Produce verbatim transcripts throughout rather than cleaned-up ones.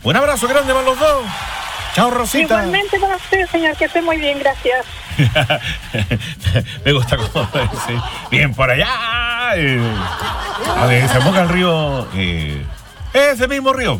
Un abrazo grande para los dos. Chao, Rosita. Igualmente para usted, señor, que esté muy bien, gracias. Me gusta cómo dice. Bien por allá. Eh, a ver, desemboca el río. Eh, ese mismo río.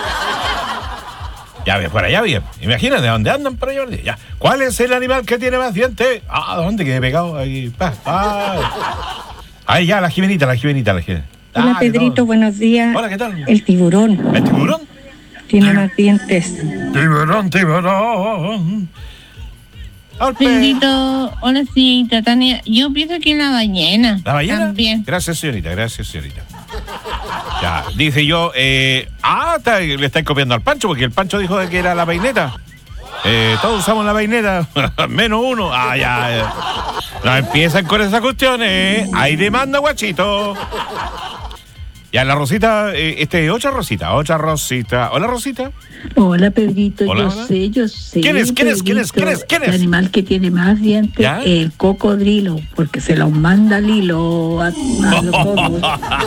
Ya ves, por allá bien. Imagínate, ¿de dónde andan por allá? Ya. ¿Cuál es el animal que tiene más dientes? Ah, ¿dónde quedé pegado? Ahí, pa, pa. Ahí ya, la Jimenita, la Jimenita, la Jimenita. Hola, ah, Pedrito, buenos días. Hola, ¿qué tal? El tiburón. ¿El tiburón? Tiene más dientes. Tiburón, tiburón. Pedrito, hola, señorita Tania. Yo pienso que la ballena. ¿La ballena? También. Gracias, señorita, gracias, señorita. Ya, dice yo, eh, ah, está, le estáis copiando al Pancho, porque el Pancho dijo de que era la vaineta. Eh, todos usamos la vaineta, menos uno. Ah, ya, ya. No empiezan con esas cuestiones, ¿eh? Hay demanda, guachito. Ya, la Rosita, eh, este, otra Rosita, otra Rosita. Hola, Rosita. Hola, Pedrito, Hola, yo hola. sé, yo sé. ¿Quién es? ¿Quién es? Pedrito, ¿Quién es? ¿Quién es? ¿Quién es? El animal que tiene más dientes, ¿Ya? el cocodrilo, porque se los manda al hilo a, a los todos.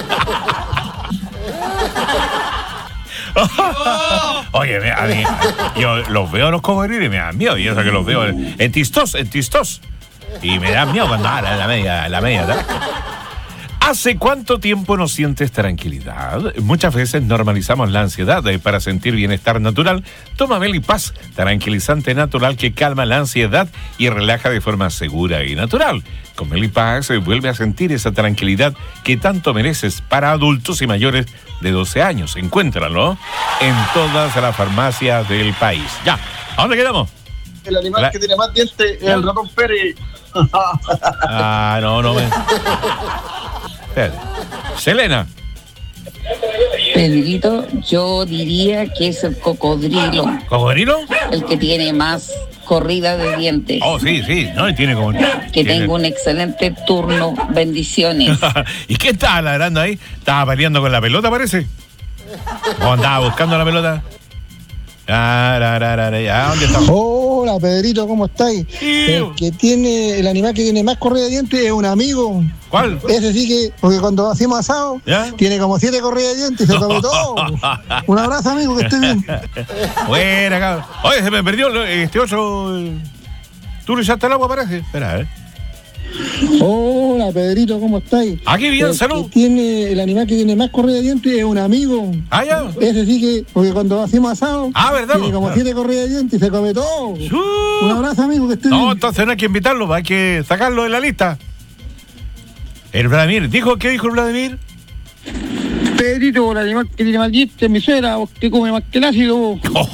Oye, me- a mí, yo los veo a los cocodrilos y me dan miedo. Y eso que los veo en, en Tistos, en Tistos. Y me dan miedo cuando ah, la, la media, la media. ¿verdad? ¿Hace cuánto tiempo no sientes tranquilidad? Muchas veces normalizamos la ansiedad eh, para sentir bienestar natural. Toma Melipaz, tranquilizante natural que calma la ansiedad y relaja de forma segura y natural. Con Melipaz se vuelve a sentir esa tranquilidad que tanto mereces para adultos y mayores de doce años. Encuéntralo en todas las farmacias del país. Ya, ¿a dónde quedamos? El animal La- que tiene más dientes es el ratón Pérez. Ah, no, no me... Espérate. Selena. Pedrito, yo diría que es el cocodrilo, ¿Cocodrilo? el que tiene más corrida de dientes. Oh, sí, sí. No, y tiene como... Que tiene- tenga un excelente turno. Bendiciones. ¿Y qué estaba ladrando ahí? ¿Estaba peleando con la pelota, parece? ¿O andaba buscando la pelota? Ah, ra, ra, ra, ra, ya, ¿dónde está? Hola, Pedrito, ¿cómo estáis? Iu. El que tiene, el animal que tiene más corrida de dientes es un amigo. ¿Cuál? Ese sí que, porque cuando hacemos asado, ¿Ya? tiene como siete corridas de dientes y se come todo. Un abrazo, amigo, que estés bien. Buena, cabrón. Oye, se me perdió lo- este otro... eh, ¿Tú le echaste el agua, parece? Espera, a ver. Hola, Pedrito, ¿cómo estáis? Aquí bien, El salud. que tiene, el animal que tiene más corrida de dientes es un amigo. Ah, ya. Ese sí que, porque cuando hacemos asado, Ah, ¿verdad? tiene como siete corridas de dientes y se come todo. Su- Un abrazo, amigo, que estés No, bien. entonces no hay que invitarlo, hay que sacarlo de la lista. El Vladimir, ¿dijo qué dijo el Vladimir? Pedrito, el animal que tiene más dientes es mi suegra, que come más que el ácido.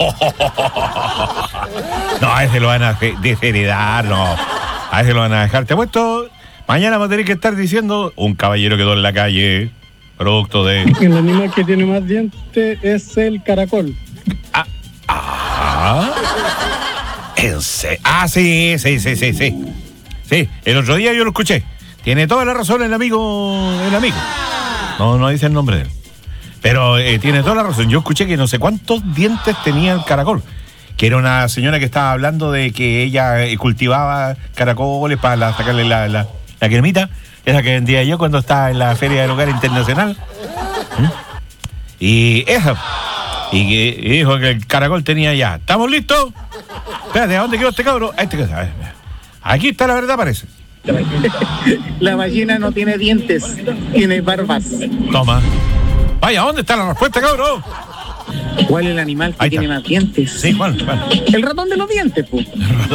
No, a ese lo van a de- desheredar, no. A ese lo van a dejar. Te he puesto. Mañana va a tener que estar diciendo un caballero quedó en la calle, producto de. El animal que tiene más dientes es el caracol. Ah, ah, ¿en serio? Ah, sí, sí, sí, sí, sí. Sí, el otro día yo lo escuché. Tiene toda la razón el amigo, el amigo. No, no dice el nombre de él. Pero eh, tiene toda la razón. Yo escuché que no sé cuántos dientes tenía el caracol. Que era una señora que estaba hablando de que ella eh, cultivaba caracoles para la- sacarle la, la, la cremita. Esa que vendía yo cuando estaba en la Feria del Hogar Internacional. ¿Mm? Y esa. Y que y dijo que el caracol tenía ya. ¿Estamos listos? Espérate, ¿a dónde quedó este cabro? A este, a ver, aquí está la verdad, parece. La ballena no tiene dientes, tiene barbas. Toma. Vaya, ¿dónde está la respuesta, cabrón? ¿Cuál es el animal que Ahí está. tiene más dientes? Sí, Juan, Juan. El ratón de los dientes, pues.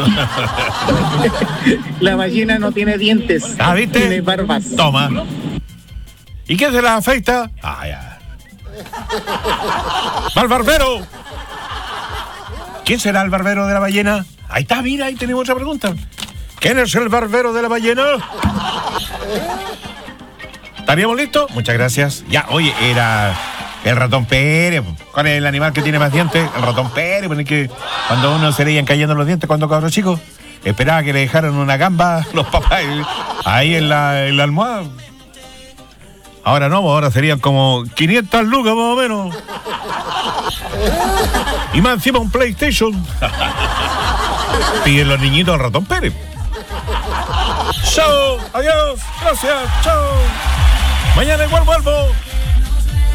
La ballena no tiene dientes, Ah, ¿viste? tiene barbas. Toma. ¿Y qué se la afeita? Ah, ya. ¡Va al barbero! ¿Quién será el barbero de la ballena? Ahí está, mira, ahí tenemos otra pregunta. ¿Quién es el barbero de la ballena? ¿Estaríamos listos? Muchas gracias. Ya, oye, era el ratón Pérez. ¿Cuál es el animal que tiene más dientes? El ratón Pérez. Porque que cuando uno se le iban cayendo los dientes cuando cabros chicos, esperaba que le dejaran una gamba los papás ahí en la, en la almohada. Ahora no, ahora serían como quinientas lucas más o menos. Y más encima un PlayStation. Piden los niñitos al ratón Pérez. Chao, adiós, gracias, chao. Mañana igual vuelvo.